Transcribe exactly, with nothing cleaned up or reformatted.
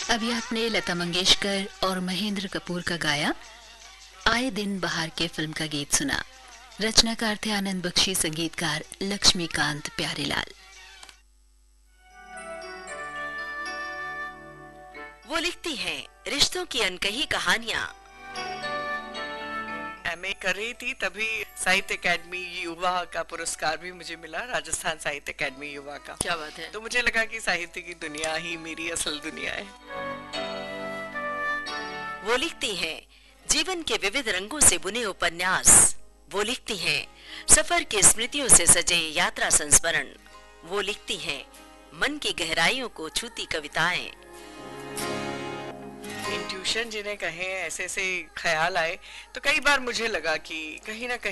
अभी आपने लता मंगेशकर और महेंद्र कपूर का गाया आए दिन बहार के फिल्म का गीत सुना। रचनाकार थे आनंद बख्शी, संगीतकार लक्ष्मीकांत प्यारेलाल। वो लिखती हैं रिश्तों की अनकही कहानियां। एमए कर रही थी तभी साहित्य अकेडमी युवा का पुरस्कार भी मुझे मिला, राजस्थान साहित्य अकेडमी युवा का। क्या बात है। तो मुझे लगा कि साहित्य की दुनिया ही मेरी असल दुनिया है। वो लिखती हैं जीवन के विविध रंगों से बुने उपन्यास। वो लिखती हैं सफर की स्मृतियों से सजे यात्रा संस्मरण। वो लिखती हैं मन की गहराइयों को छूती कविताएं। इंट्यूशन जिन्हें कहें, ऐसे ऐसे ख्याल आए तो कई बार मुझे लगा कि कहीं ना कहीं